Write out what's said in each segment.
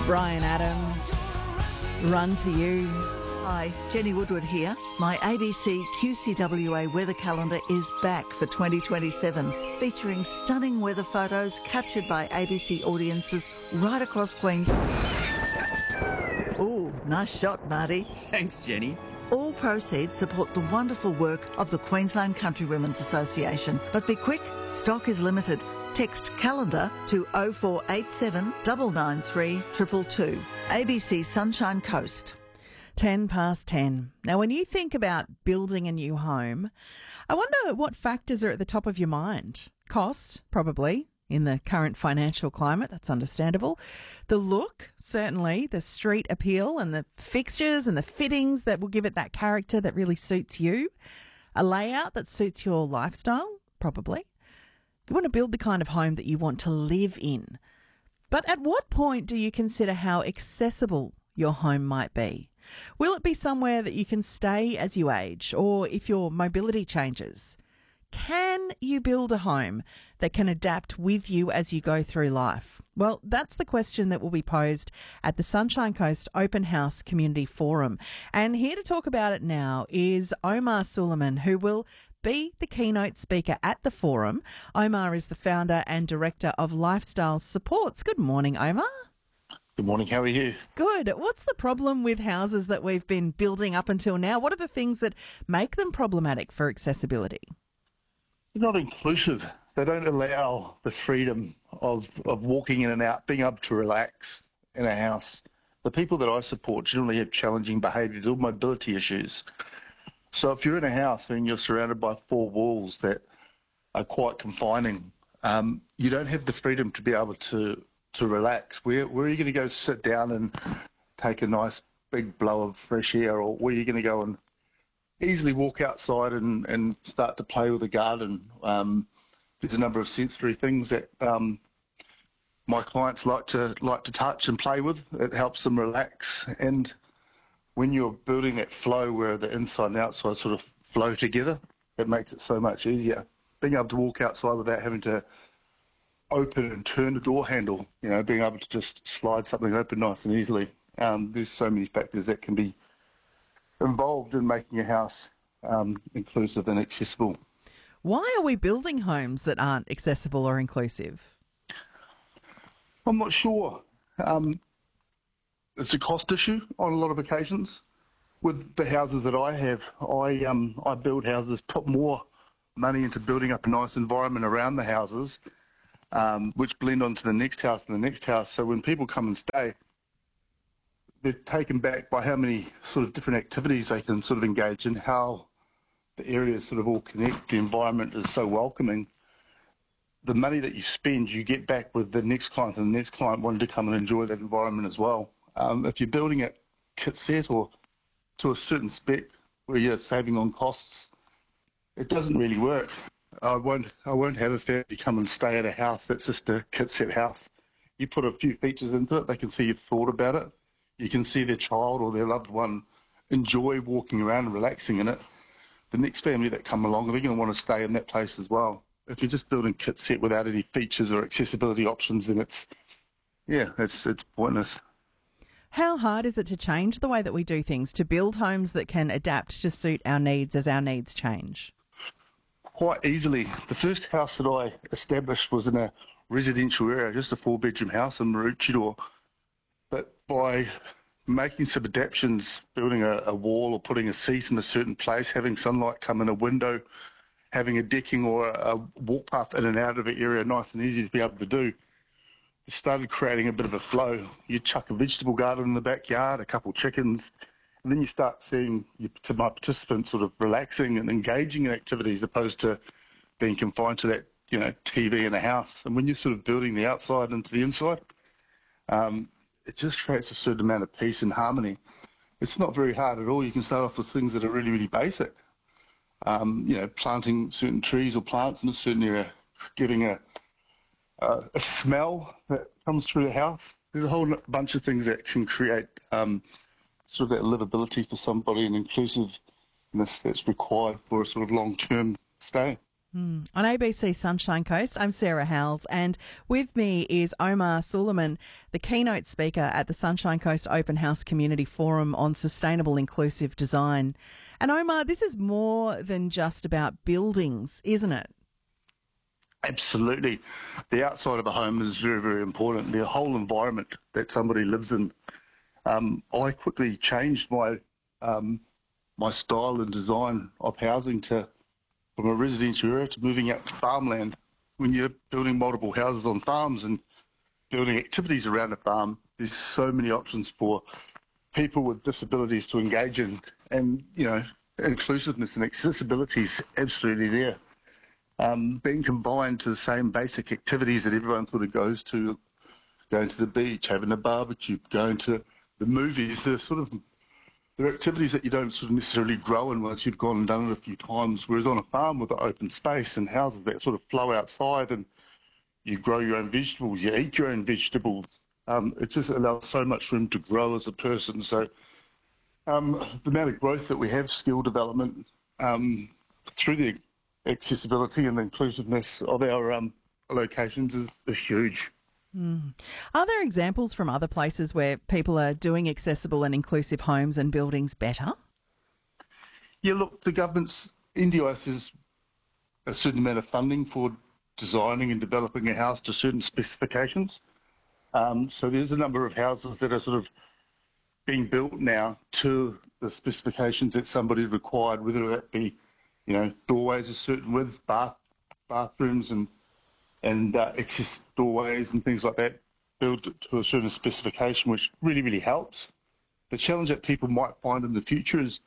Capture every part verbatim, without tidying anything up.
Brian Adams, Run to You. Hi, Jenny Woodward here. My A B C Q C W A weather calendar is back for twenty twenty-seven, featuring stunning weather photos captured by A B C audiences right across Queensland. Ooh, nice shot, Marty. Thanks, Jenny. All proceeds support the wonderful work of the Queensland Country Women's Association. But be quick, stock is limited. Text calendar to oh four eight seven, nine nine three, two two two. A B C Sunshine Coast. ten past ten. Now, when you think about building a new home, I wonder what factors are at the top of your mind. Cost, probably, in the current financial climate. That's understandable. The look, certainly. The street appeal and the fixtures and the fittings that will give it that character that really suits you. A layout that suits your lifestyle, probably. You want to build the kind of home that you want to live in. But at what point do you consider how accessible your home might be? Will it be somewhere that you can stay as you age, or if your mobility changes? Can you build a home that can adapt with you as you go through life? Well, that's the question that will be posed at the Sunshine Coast Open House Community Forum. And here to talk about it now is Omar Suleiman, who will be the keynote speaker at the forum. Omar is the founder and director of Lifestyle Supports. Good morning, Omar. Good morning. How are you? Good. What's the problem with houses that we've been building up until now? What are the things that make them problematic for accessibility? They're not inclusive. They don't allow the freedom of, of walking in and out, being able to relax in a house. The people that I support generally have challenging behaviours or mobility issues. So if you're in a house and you're surrounded by four walls that are quite confining, um, you don't have the freedom to be able to, to relax. Where, where are you going to go sit down and take a nice big blow of fresh air, or where are you going to go and easily walk outside and, and start to play with the garden? Um, there's a number of sensory things that um, my clients like to like to touch and play with. It helps them relax. And when you're building that flow where the inside and outside sort of flow together, it makes it so much easier. Being able to walk outside without having to open and turn the door handle, you know, being able to just slide something open nice and easily. Um, there's so many factors that can be involved in making a house um, inclusive and accessible. Why are we building homes that aren't accessible or inclusive? I'm not sure. Um, it's a cost issue on a lot of occasions. With the houses that I have, I um, I build houses, put more money into building up a nice environment around the houses, um, which blend onto the next house and the next house. So when people come and stay, they're taken back by how many sort of different activities they can sort of engage in, how the areas sort of all connect, the environment is so welcoming. The money that you spend, you get back with the next client, and the next client wanting to come and enjoy that environment as well. Um, if you're building it kit set or to a certain spec where you're saving on costs, it doesn't really work. I won't, I won't have a family come and stay at a house that's just a kit set house. You put a few features into it, they can see you've thought about it. You can see their child or their loved one enjoy walking around and relaxing in it. The next family that come along, they're going to want to stay in that place as well. If you're just building kit set without any features or accessibility options, then it's, yeah, it's it's pointless. How hard is it to change the way that we do things, to build homes that can adapt to suit our needs as our needs change? Quite easily. The first house that I established was in a residential area, just a four-bedroom house in Maroochydore. But by making some adaptations, building a, a wall or putting a seat in a certain place, having sunlight come in a window, having a decking or a, a walk path in and out of an area nice and easy to be able to do, it started creating a bit of a flow. You chuck a vegetable garden in the backyard, a couple of chickens, and then you start seeing your, to my participants sort of relaxing and engaging in activities, as opposed to being confined to that, you know, T V in a house. And when you're sort of building the outside into the inside, um, it just creates a certain amount of peace and harmony. It's not very hard at all. You can start off with things that are really, really basic. Um, you know, planting certain trees or plants in a certain area, getting a, a, a smell that comes through the house. There's a whole bunch of things that can create um, sort of that livability for somebody and inclusiveness that's required for a sort of long-term stay. Mm. On A B C Sunshine Coast, I'm Sarah Howells, and with me is Omar Suleiman, the keynote speaker at the Sunshine Coast Open House Community Forum on Sustainable Inclusive Design. And Omar, this is more than just about buildings, isn't it? Absolutely. The outside of a home is very, very important. The whole environment that somebody lives in. Um, I quickly changed my um, my style and design of housing to from a residential area to moving out to farmland. When you're building multiple houses on farms and building activities around a farm, there's so many options for people with disabilities to engage in. And, you know, inclusiveness and accessibility is absolutely there. Um, being combined to the same basic activities that everyone sort of goes to, going to the beach, having a barbecue, going to the movies, they're sort of They're activities that you don't sort of necessarily grow in once you've gone and done it a few times, whereas on a farm with an open space and houses that sort of flow outside and you grow your own vegetables, you eat your own vegetables, um, it just allows so much room to grow as a person. So um, the amount of growth that we have, skill development, um, through the accessibility and inclusiveness of our um, locations is, is huge. Mm. Are there examples from other places where people are doing accessible and inclusive homes and buildings better? Yeah, look, the government's N D I S has a certain amount of funding for designing and developing a house to certain specifications. Um, so there's a number of houses that are sort of being built now to the specifications that somebody required, whether that be, you know, doorways a certain width, bath, bathrooms and and uh, access doorways and things like that, built to a certain specification, which really, really helps. The challenge that people might find in the future is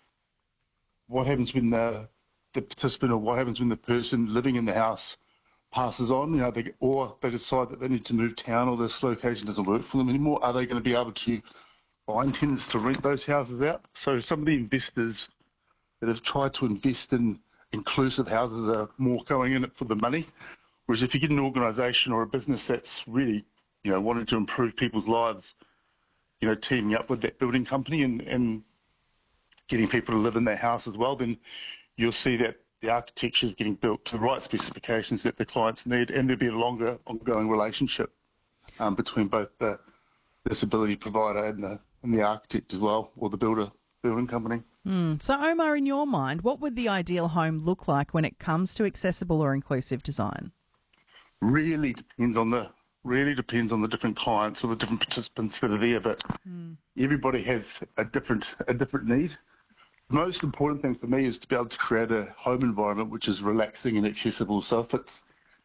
what happens when the, the participant or what happens when the person living in the house passes on, you know, they, or they decide that they need to move town or this location doesn't work for them anymore. Are they going to be able to find tenants to rent those houses out? So some of the investors that have tried to invest in inclusive houses are more going in it for the money. Whereas if you get an organisation or a business that's really, you know, wanting to improve people's lives, you know, teaming up with that building company and, and getting people to live in their house as well, then you'll see that the architecture is getting built to the right specifications that the clients need, and there'll be a longer ongoing relationship um, between both the disability provider and the, and the architect as well, or the builder building company. Mm. So Omar, in your mind, what would the ideal home look like when it comes to accessible or inclusive design? Really depends on the really depends on the different clients or the different participants that are there, but mm. everybody has a different a different need. The most important thing for me is to be able to create a home environment which is relaxing and accessible. So if it's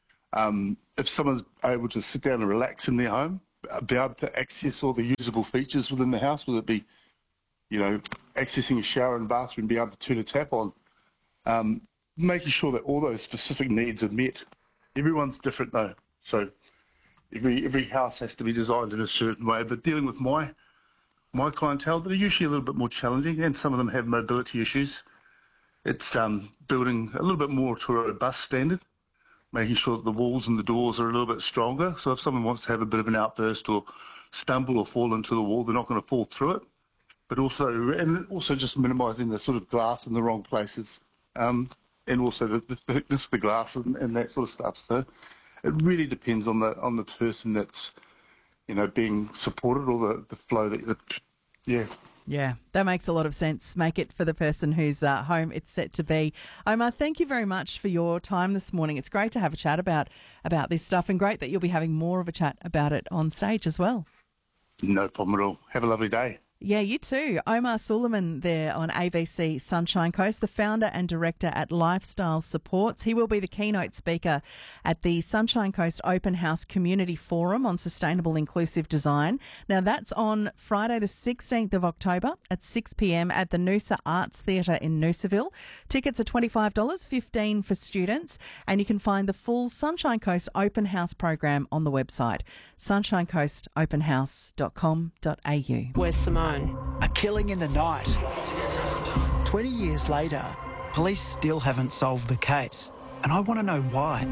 um, if someone's able to sit down and relax in their home, be able to access all the usable features within the house, whether it be, you know, accessing a shower and bathroom, be able to turn a tap on, um, making sure that all those specific needs are met. Everyone's different though, so every every house has to be designed in a certain way. But dealing with my my clientele, that are usually a little bit more challenging, and some of them have mobility issues, it's um, building a little bit more to a robust standard, making sure that the walls and the doors are a little bit stronger. So if someone wants to have a bit of an outburst or stumble or fall into the wall, they're not going to fall through it. But also, and also just minimising the sort of glass in the wrong places. Um, and also the, the thickness of the glass and, and that sort of stuff. So it really depends on the on the person that's, you know, being supported, or the, the flow that, the, yeah. Yeah, that makes a lot of sense. Make it for the person whose uh, home it's set to be. Omar, thank you very much for your time this morning. It's great to have a chat about, about this stuff, and great that you'll be having more of a chat about it on stage as well. No problem at all. Have a lovely day. Yeah, you too. Omar Suleiman there on A B C Sunshine Coast, the founder and director at Lifestyle Supports. He will be the keynote speaker at the Sunshine Coast Open House Community Forum on Sustainable Inclusive Design. Now, that's on Friday the sixteenth of October at six p m at the Noosa Arts Theatre in Noosaville. Tickets are twenty-five dollars, fifteen dollars for students, and you can find the full Sunshine Coast Open House program on the website, sunshine coast open house dot com dot a u. Where's Simone? A killing in the night. twenty years later, police still haven't solved the case, and I want to know why.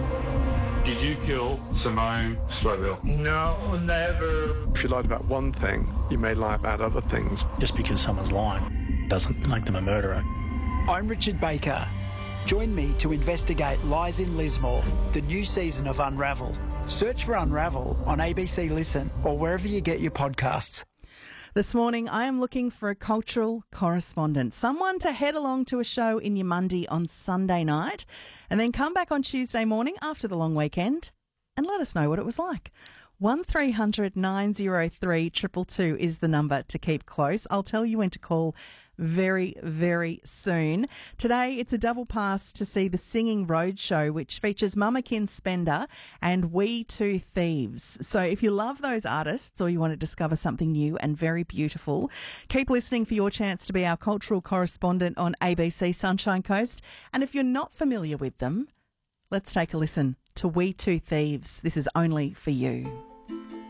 Did you kill Simone Stroville? No, never. If you lied about one thing, you may lie about other things. Just because someone's lying doesn't make them a murderer. I'm Richard Baker. Join me to investigate lies in Lismore, the new season of Unravel. Search for Unravel on A B C Listen or wherever you get your podcasts. This morning, I am looking for a cultural correspondent, someone to head along to a show in Yamundi on Sunday night and then come back on Tuesday morning after the long weekend and let us know what it was like. one three hundred nine oh three two two two is the number to keep close. I'll tell you when to call very, very soon. Today, it's a double pass to see the Singing Roadshow, which features Mamakin Spender and We Two Thieves. So if you love those artists or you want to discover something new and very beautiful, keep listening for your chance to be our cultural correspondent on A B C Sunshine Coast. And if you're not familiar with them, let's take a listen to We Two Thieves. This is Only For You.